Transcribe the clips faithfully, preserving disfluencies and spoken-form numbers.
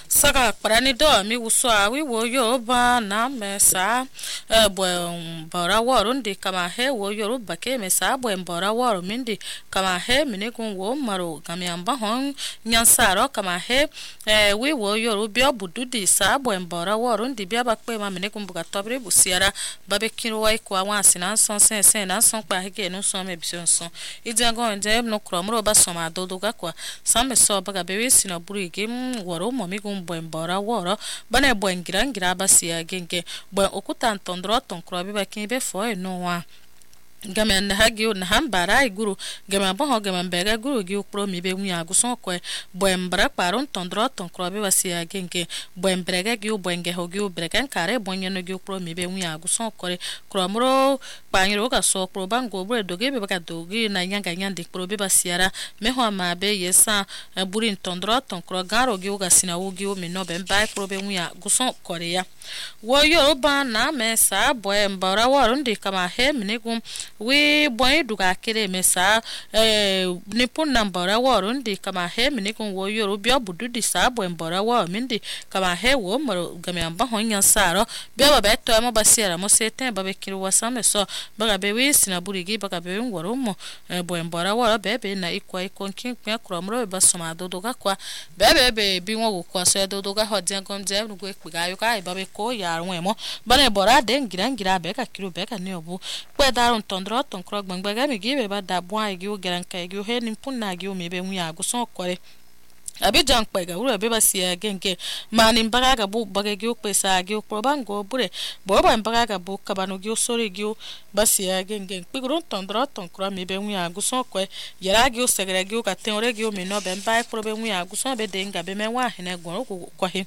Saka parani do mi uswa wi wo yo ba na mesa e bo mbora woro ndi kama he wo yo ba ke mesa bo mbora woro mindi kama he mine kun wo maro kama amba hon nyansaro kama he e wi wo yo bi obudu di sa bo mbora woro ndi bia ba pe ma mine kun buka tobre busiara ba be kiro wai kwa wansi na son sen sen na son pa hege no son me bison son idango nje no kromro ba so ma dodo ga kwa samme so ba ga be wi sina buri ge woro mo mi kun bo mbora woro bana bo ngira ngira basia genge bo okuta ntondro tonkro bi bakin be fo no wa gamen na hagio na hambara iguru gamen bo ho gamen bega guru gi ukro mi be nya guson ko bo mbra paron tondro tonkro bi basia genge bo mbrega gi bo nge ho gi brega kare bo nyeno gi ukro mi be nya guson ko kromro panyiro ka so pro bango bo doge be baka dogi na nyanga nyande pro bi basiara me ho ma be yesa burin tondro tonkro garo gi uga sina ugi o mi no be mba pro be nya guson ko ya wo yo ba na mesa bo mbara woro ndi kama he minikum we boy duga kere mesa eh ni pun nambara woro ndi kama he minikum wo yo bi obudu di sa bo mbara woro mindi kama he wo maro game amba honya saro be ba beto mo basiara mo seten ba be kiru wasame so baga be wi sina burigi baga be woro mo bo mbara woro be be na ikwa ikonkin kwa kromro be soma dodoga kwa be be be bi wo kwa so dodoga hodien gomje nugo ekpiga yo kai ba be ko ya mo bane bora de ngira ngira be ka kiru be ka ne obu pe darun tondro ton krog bangbaga mi gibe ba da bwa gi o geran kai gi o he nim punna gi o me be nya go son kore abi jang pega ura be basia genge mani mbaga ga bu baga gi o pesa gi o probango bure bo ba mbaga ga bu kabano gi o sori gi o basia genge pigron tondro ton krog me be nya go son kore yara gi o segre gi o ka tenore gi o me no be mba pro be nya go son be denga be me wa hene goro ko he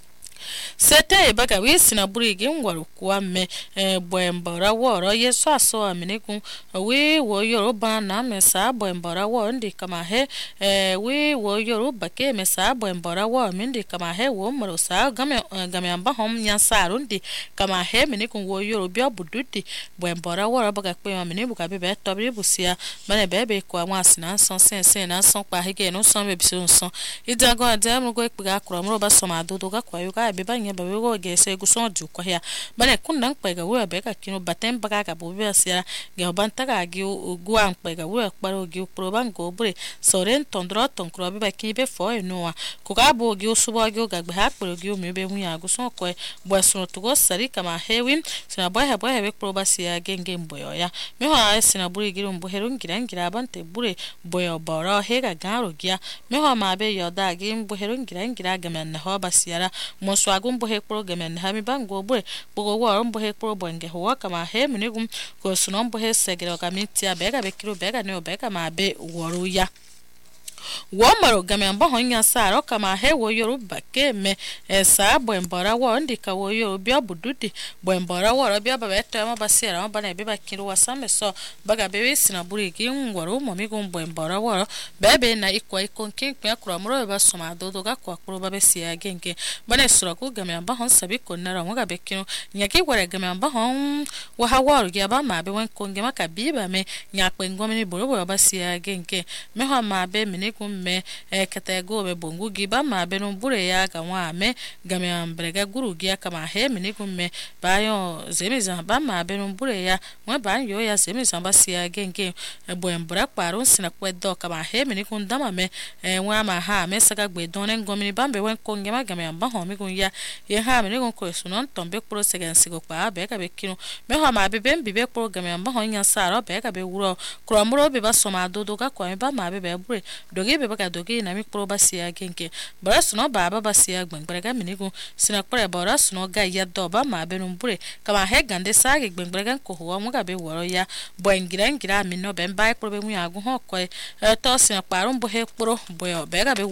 sete baga wi sina burigi ngwaru kwa me boembara woro yeso aso aminekun we wo yoruba na mesa boembara woro ndi kama he we wo yoruba ke mesa boembara woro mindi kama he wo moro sa game game amba hom nyansaru ndi kama he minekun wo yoruba bududi boembara woro baga pe amine buka be be tobri busia bane bebe kwa wasina son sen sen na son pa hege no son be biso son idago adam go ekpiga kromro ba soma dodo ga kwa yo be banya ba wego gese guson ju ko ya bane kundan pega wo be ka kino batem baga ka bo be asia ge banta ga gi guan pega wo kparo gi proban go bre soren tondro tonkro be ba ki be fo enoa ko ga bo gi subo gi ga gbe ha pro gi me be muya guson ko bo suno to go sari kama hewin sina bo ha bo ha be proba sia genge mboyo ya me ho a sina buri gi mbo herun giran gira bante bure boyo boro he ga garo gia me ho ma be yoda gi mbo herun giran gira ga men ho ba siara mo swagun bo he program en hami bango bure bogo woro bo he pro bonge ho kama he minigum ko sunon bo he segre ka mitia bega be kiro bega ne bega ma be woro ya wo maro game amba honya saro kama he wo yoruba ke me esa bo mbara wo ndika wo yoruba bududi bo mbara wo bia ba beto ma basira ma bana be bakiro wasame so baga be sina burigi ngoro mo mi gum bo mbara wo bebe na ikwa ikonkin kwa kromro ba soma dodo ga kwa kro ba be sia genge bana sura ko game amba hon sabi ko na ra mo ga bekino nyake wore game amba hon wo ha wo ya ba ma be wen konge ma ka biba me nyakwe ngomini boro bo ba sia genge me ho ma be mini kumme e katego be bongu giba ma be no bure ya ga wa me game ambrega guru gi kama he mini kumme bayo zemiza ba ma be no bure ya mo ba yo ya zemiza ba sia genge e bo embra kparu sina kwedo kama he mini kun dama me e wa ma ha me saga gbe don ngomini ba be wen konge ma game amba ho mi kun ya ye ha mini kun ko sunon tombe pro segen sigo pa be ka be kinu me ho ma be be be pro game amba ho nya saro be ka be wuro kromro be ba soma dodo ga kwa ba ma be be bure doge be baka doge na mi pro basia genke baras no baba basia gbengrega minigu sina pore baras no ga ya doba ma be no bure kama he gande sage gbengrega ko ho mo ga be woro ya boengira ngira mi no be mbai pro be mu ya gu ho ko to sina parum bo he pro boyo be ga be